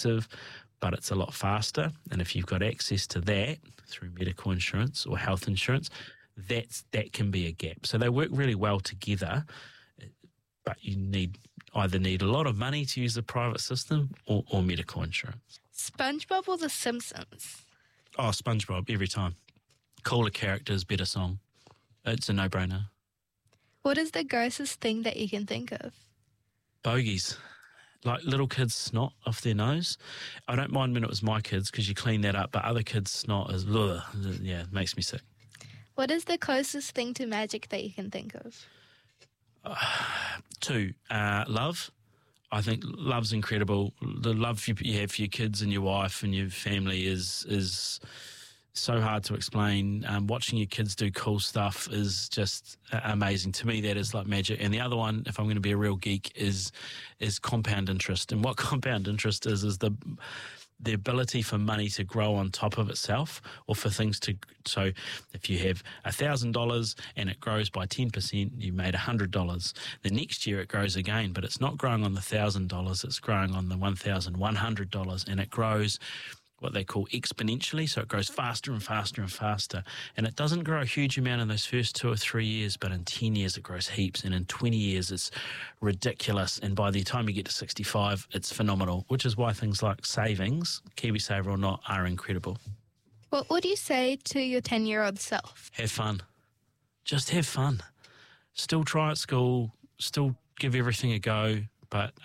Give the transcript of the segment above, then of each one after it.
expensive, but it's a lot faster. And if you've got access to that through medical insurance or health insurance, that can be a gap. So they work really well together, but you either need a lot of money to use the private system or medical insurance. SpongeBob or The Simpsons? Oh, SpongeBob, every time. Cooler characters, better song. It's a no-brainer. What is the grossest thing that you can think of? Bogies. Like little kids' snot off their nose. I don't mind when it was my kids because you clean that up, but other kids' snot is, it makes me sick. What is the closest thing to magic that you can think of? Two, love. I think love's incredible. The love you have for your kids and your wife and your family is so hard to explain. Watching your kids do cool stuff is just amazing. To me, that is like magic. And the other one, if I'm going to be a real geek, is compound interest. And what compound interest is the ability for money to grow on top of itself, or for things to, so if you have $1,000 and it grows by 10%, you made $100. The next year it grows again, but it's not growing on the $1,000, it's growing on the $1,100, and it grows what they call exponentially, so it grows faster and faster and faster. And it doesn't grow a huge amount in those first 2 or 3 years, but in 10 years it grows heaps, and in 20 years it's ridiculous. And by the time you get to 65, it's phenomenal, which is why things like savings, KiwiSaver or not, are incredible. What would you say to your 10-year-old self? Have fun. Just have fun. Still try at school, still give everything a go, but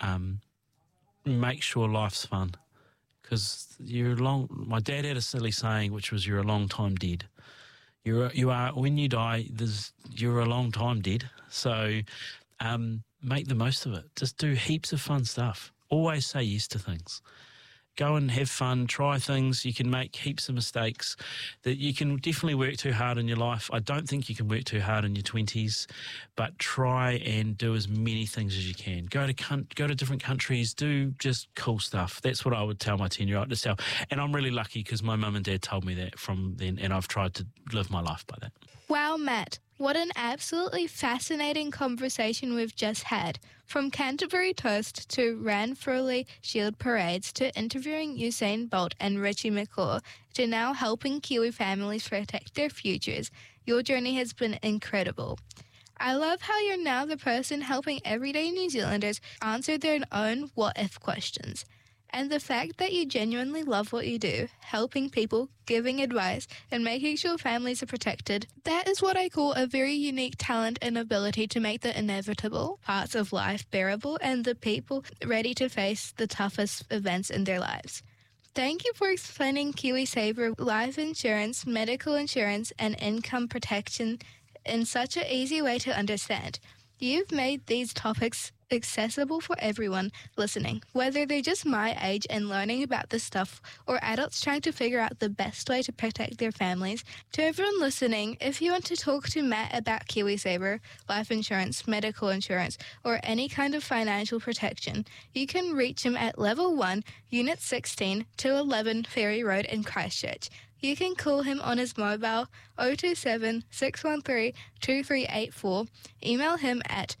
make sure life's fun. Because my dad had a silly saying, which was, you're a long time dead. You are, when you die, you're a long time dead. So make the most of it. Just do heaps of fun stuff. Always say yes to things. Go and have fun, try things. You can make heaps of mistakes. That you can definitely work too hard in your life. I don't think you can work too hard in your 20s, but try and do as many things as you can. Go to different countries, do just cool stuff. That's what I would tell my 10-year-old self. And I'm really lucky because my mum and dad told me that from then, and I've tried to live my life by that. Wow, Matt, what an absolutely fascinating conversation we've just had. From Canterbury Toast to Ranfurly Shield Parades to interviewing Usain Bolt and Richie McCaw to now helping Kiwi families protect their futures, your journey has been incredible. I love how you're now the person helping everyday New Zealanders answer their own what-if questions. And the fact that you genuinely love what you do, helping people, giving advice, and making sure families are protected, that is what I call a very unique talent and ability to make the inevitable parts of life bearable and the people ready to face the toughest events in their lives. Thank you for explaining KiwiSaver life insurance, medical insurance, and income protection in such an easy way to understand. You've made these topics accessible for everyone listening, whether they're just my age and learning about this stuff or adults trying to figure out the best way to protect their families. To everyone listening, if you want to talk to Matt about KiwiSaver, life insurance, medical insurance, or any kind of financial protection, you can reach him at Level 1, Unit 16 to 11 Ferry Road in Christchurch. You can call him on his mobile 027 613 2384, email him at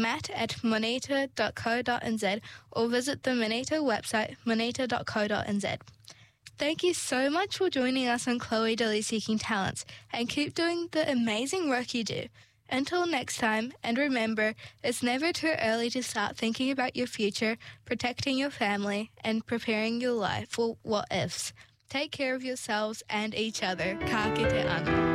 matt@moneta.co.nz or visit the Moneta website moneta.co.nz. Thank you so much for joining us on Chloe Dilly Seeking Talents, and keep doing the amazing work you do. Until next time, and remember, it's never too early to start thinking about your future, protecting your family, and preparing your life for what-ifs. Take care of yourselves and each other. Ka kite ana.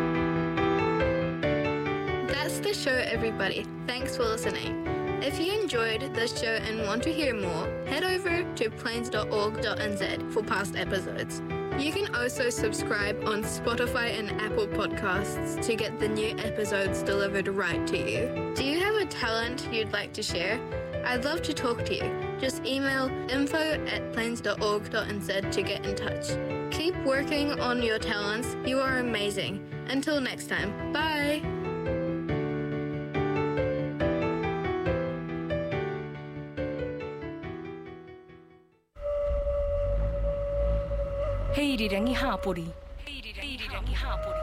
That's the show, everybody. Thanks for listening. If you enjoyed this show and want to hear more, head over to plains.org.nz for past episodes. You can also subscribe on Spotify and Apple Podcasts to get the new episodes delivered right to you. Do you have a talent you'd like to share? I'd love to talk to you. Just email info@plains.org.nz to get in touch. Keep working on your talents. You are amazing. Until next time, bye! Hei Rirangi Hapori.